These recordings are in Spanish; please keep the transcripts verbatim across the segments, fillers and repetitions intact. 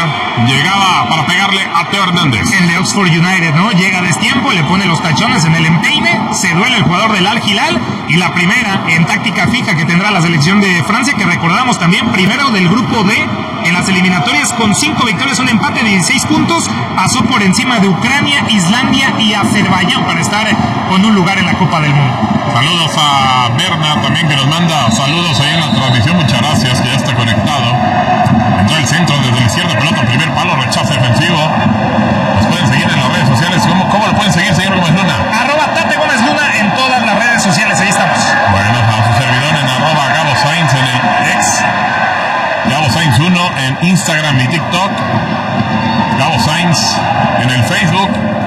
llegaba para pegarle a Teo Hernández. El de Oxford United, ¿no? Llega a destiempo, le pone los tachones en el empeine, se duele el jugador del Al Hilal, y la primera en táctica fija que tendrá la selección de Francia, que recordamos también primero del grupo D en las eliminatorias con cinco victorias, un empate de dieciséis puntos, pasó por encima de Ucrania, Islandia y Azerbaiyán para estar con un lugar en la Copa del Mundo. Saludos a Berna también, que nos manda saludos ahí en la transmisión, muchas gracias, que ya está conectado. Entró el centro desde la izquierda, pelota, primer palo, rechazo defensivo. Nos pueden seguir en las redes sociales. ¿Cómo, cómo lo pueden seguir, señor Gómez Luna? Arroba Tate Gómez Luna en todas las redes sociales, ahí estamos. Bueno, a su servidor en arroba Gabo Sainz en el ex, Gabo Sainz uno en Instagram y TikTok, Gabo Sainz en el Facebook.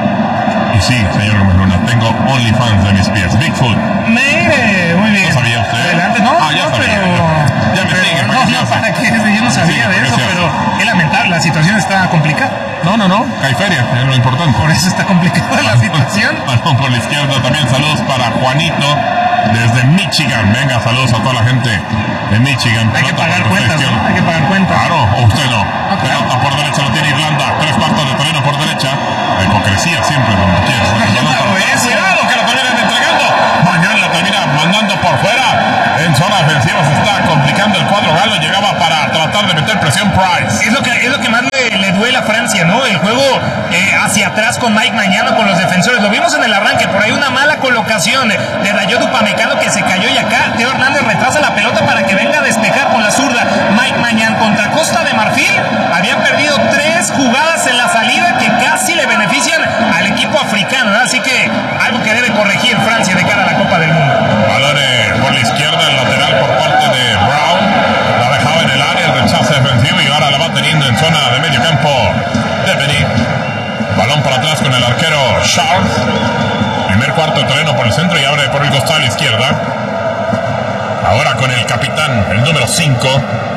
Y sí, señor Gómez Luna, tengo OnlyFans de mis pies, Bigfoot. Mire, muy bien. ¿No sabía usted? Adelante, no, ah, ya no, sabía. pero... Ya, ya me pero, sigue. no, no, para qué, yo no sabía sí, de eso, pero es lamentable, la situación está complicada. No, no, no, hay feria, es lo importante. Por eso está complicada la situación. Balón por la izquierda también, saludos para Juanito desde Michigan. Venga, saludos a toda la gente de Michigan. Hay que pagar cuentas, ¿no? Hay que pagar cuentas. Claro, o usted no. No, claro. Pelota por derecha lo tiene Irlanda, tres cuartos de terreno por derecha. La hipocresía siempre, como quiera. Cuidado que lo terminan entregando. Mañana la termina mandando por fuera. En zona defensiva se está complicando el cuadro galo. Llegaba para tratar de meter presión Price. Es lo que, es lo que más le, le duele a Francia, ¿no? El juego eh, hacia atrás con Mike Mañano, con los defensores. Lo vimos en el arranque, por ahí una mala colocación de Dayot Upamecano que se cayó, y acá Teo Hernández retrasa la pelota para que venga a despejar con la zurda. Mike Mañán contra Costa de Marfil habían perdido tres jugadas en la salida que casi le benefician al equipo africano, ¿no? Así que algo que debe corregir Francia de cara a la Copa del Mundo. Balones por la izquierda, el lateral por parte de Brown. La dejaba en el área, el rechazo defensivo, y ahora la va teniendo en zona de medio campo Deveney. Balón para atrás con el arquero Charles. Primer cuarto de terreno por el centro y abre por el costado a la izquierda. Ahora con el capitán, el número cinco,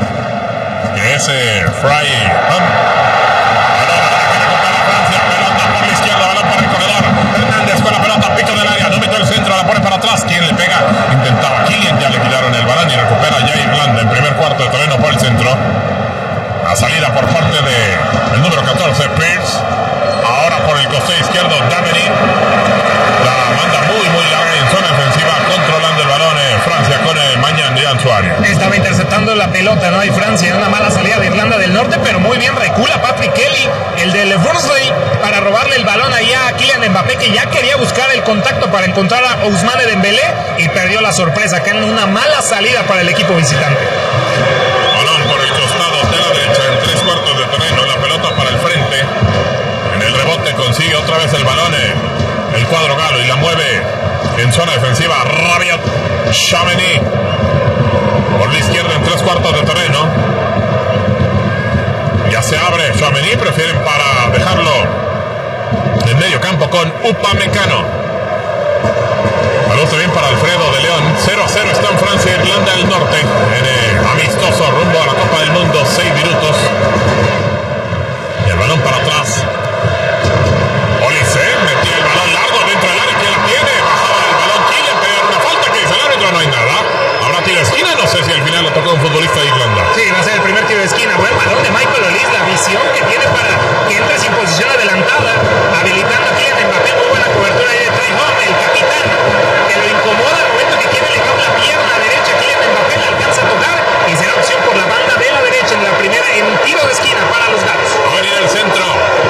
que es eh, Fry. Balón que recupera Francia, pelota por la izquierda, balón para el corredor. Hernández con la pelota, pico del área, no metió el centro, la pone para atrás. ¿Quién le pega? Intentaba Kylian, ya le quitaron el balón y recupera ya Irlanda en primer cuarto de terreno por el centro. La salida por parte de el número catorce, Pierce. Ahora por el costado izquierdo, Deveney. La manda muy, muy larga en zona defensiva, controlando el balón eh, Francia con el Mañán de Ansuario. Estaba interceptando la pelota, ¿no? Hay Francia, una mala salida de Irlanda del Norte, pero muy bien recula Patrick Kelly, el del Bursley, para robarle el balón allá a Kylian Mbappé, que ya quería buscar el contacto para encontrar a Ousmane Dembélé y perdió la sorpresa acá en una mala salida para el equipo visitante. Balón por el costado de la derecha, en tres cuartos de terreno, la pelota para el frente. En el rebote consigue otra vez el balón eh, el cuadro galo y la mueve en zona defensiva Rabiot. Tchouaméni por la izquierda en tres cuartos de terreno. Ya se abre Tchouaméni, prefieren para dejarlo en medio campo con Upamecano. Balón también para Alfredo de León. cero a cero está en Francia e Irlanda del Norte en el amistoso rumbo a la Copa del Mundo. seis minutos. Y el balón para atrás. Olise metía el balón largo dentro del área. ¿Quién la tiene? Bajaba el balón Kylian, pero una falta que dice el árbitro, no hay nada. Habrá tiro de esquina, no sé si al final lo tocó un futbolista de Irlanda. Sí, va a ser el primer tiro de esquina. Buen balón de Michael Olise, la visión que tiene para que entre sin posición adelantada, habilitando a Kylian Mbappé. Muy buena cobertura ahí de Trey Home, el capitán, que lo incomoda al momento que quiere elevar la pierna derecha. Kylian Mbappé le alcanza a tocar y será opción por la banda de la derecha en la primera, en tiro de esquina para los galos. Va a venir el centro.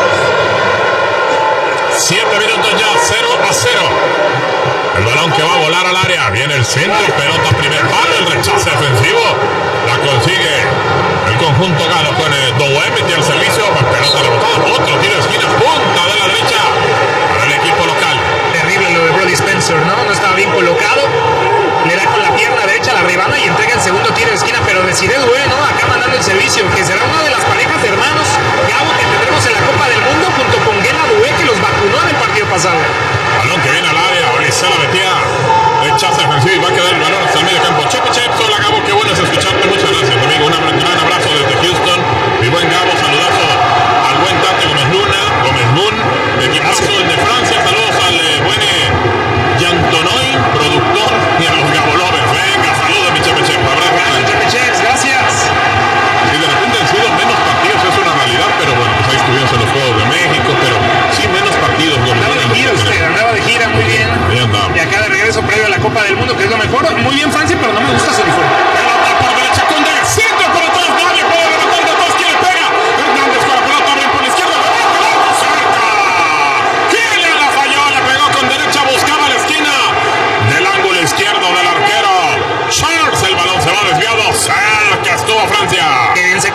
Siete minutos ya, cero a cero. El balón que va a volar al área. Viene el centro, pelota primer palo, el rechazo defensivo. La consigue el conjunto galo con el Doué, metió el servicio, pelota rebotada, otro tiro de esquina, punta de la derecha para el equipo local. Terrible lo de Brody Spencer, ¿no? No estaba bien colocado. Le da con la pierna derecha, la rebana y entrega el segundo tiro de esquina, pero decide Doué, ¿no? Acá mandando el servicio, que será una de las parejas de hermanos Gabo que tendremos en la Copa del Mundo junto con Guela Doué, que los vacunó en el partido pasado. Balón que viene al área, Olise la metía, rechaza defensivo y va a quedar el balón hasta el medio campo. Chepe, chepe, hola Gabo, qué bueno es escucharte, muchas gracias amigo, un gran abrazo desde Houston, mi buen Gabo, saludazo al buen Tate Gómez Luna, Gómez Moon, de equipazo el de Francia, saludos al eh, buen eh, Yantonoy, productor, y a los Gabo Lovers, venga, saludos mi Chepe, chepe, abrazo. Gracias, Chepe, chepe, gracias. Si de repente han sido menos partidos es una realidad, pero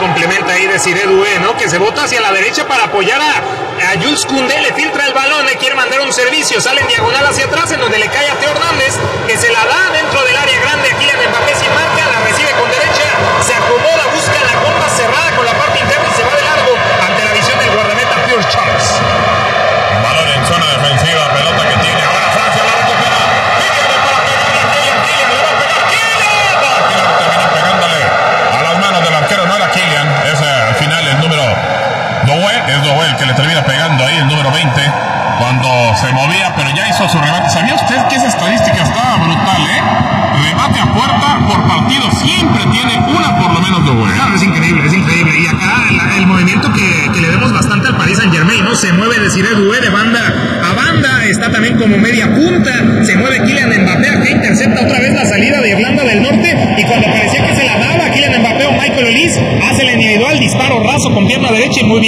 complementa ahí de Desiré Doué, ¿no? Que se bota hacia la derecha para apoyar a, a Jules Koundé, le filtra el balón, le quiere mandar un servicio, sale en diagonal hacia atrás, en donde le cae a Teo Hernández, que se la da dentro del área grande a Kylian Mbappé sin marca, la recibe con derecha, se acomoda, busca la comba cerrada con la parte interna y se va de largo ante la visión del guardameta Pure Charles. Balón en zona defensiva, pelota que tiene ahora Francia, la recupera. Kylian para pegarle a Kylian, Kylian le va a pegar, Kylian. No, Kylian termina pegándole a las manos del arquero, no era Kylian, es al final el número Doué, es Doué el que le termina pegando ahí, el número veinte, cuando se movía, pero ya hizo su remate. ¿Sabía usted que esa estadística estaba brutal, eh? Remate a puerta por partido, siempre tiene una por lo menos Doué. Claro, es increíble, es increíble. Y acá el, el movimiento que, que le vemos bastante al Paris Saint-Germain, ¿no? Se mueve Desiré Doué de banda a banda, está también como media punta, se mueve Kylian Mbappé, acá intercepta otra vez la salida de Irlanda del Norte, y cuando parecía que se la daba Kylian Mbappé o Michael Olise, hace el individual, disparo raso con pierna derecha y muy bien.